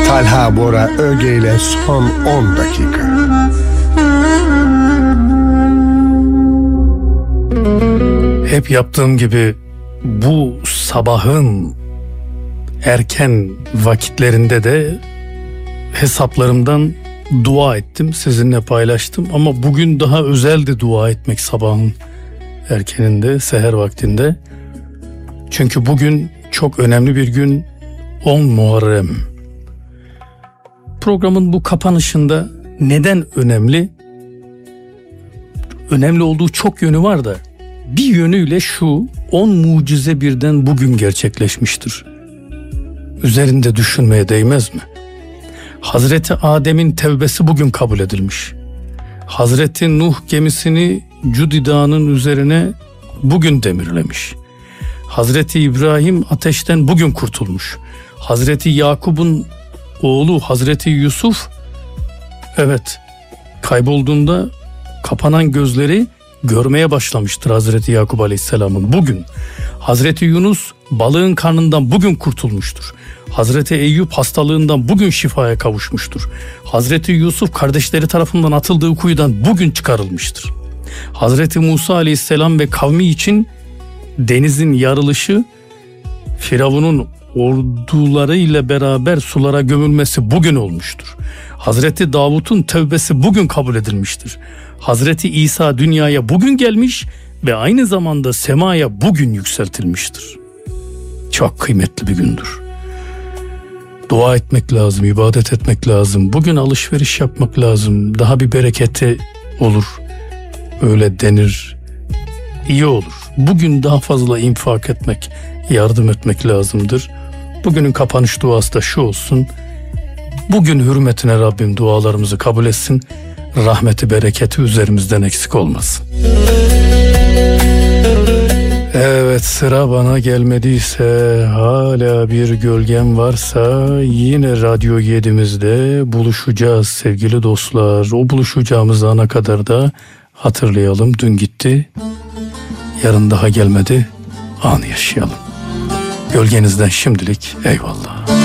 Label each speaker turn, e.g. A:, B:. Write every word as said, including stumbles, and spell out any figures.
A: Talha Bora Öge ile son on dakika.
B: Hep yaptığım gibi bu sabahın erken vakitlerinde de hesaplarımdan dua ettim, sizinle paylaştım. Ama bugün daha özeldi dua etmek sabahın erkeninde, seher vaktinde. Çünkü bugün çok önemli bir gün, on Muharrem. Programın bu kapanışında neden önemli? Önemli olduğu çok yönü var da bir yönüyle şu: on mucize birden bugün gerçekleşmiştir. Üzerinde düşünmeye değmez mi? Hazreti Adem'in tevbesi bugün kabul edilmiş. Hazreti Nuh gemisini Cudi Dağı'nın üzerine bugün demirlemiş. Hazreti İbrahim ateşten bugün kurtulmuş. Hazreti Yakup'un oğlu Hazreti Yusuf, evet, kaybolduğunda kapanan gözleri görmeye başlamıştır Hazreti Yakup Aleyhisselam'ın bugün. Hazreti Yunus balığın karnından bugün kurtulmuştur. Hazreti Eyüp hastalığından bugün şifaya kavuşmuştur. Hazreti Yusuf kardeşleri tarafından atıldığı kuyudan bugün çıkarılmıştır. Hazreti Musa Aleyhisselam ve kavmi için denizin yarılışı, Firavun'un ordularıyla beraber sulara gömülmesi bugün olmuştur. Hazreti Davut'un tövbesi bugün kabul edilmiştir. Hazreti İsa dünyaya bugün gelmiş ve aynı zamanda semaya bugün yükseltilmiştir. Çok kıymetli bir gündür. Dua etmek lazım, ibadet etmek lazım. Bugün alışveriş yapmak lazım. Daha bir bereketi olur. Öyle denir. İyi olur. Bugün daha fazla infak etmek, yardım etmek lazımdır. Bugünün kapanış duası da şu olsun: bugün hürmetine Rabbim dualarımızı kabul etsin. Rahmeti, bereketi üzerimizden eksik olmasın. Evet, sıra bana gelmediyse, hala bir gölgem varsa yine Radyo yedimizde buluşacağız sevgili dostlar. O buluşacağımız ana kadar da hatırlayalım, dün gitti, yarın daha gelmedi, anı yaşayalım. Gölgenizden şimdilik eyvallah.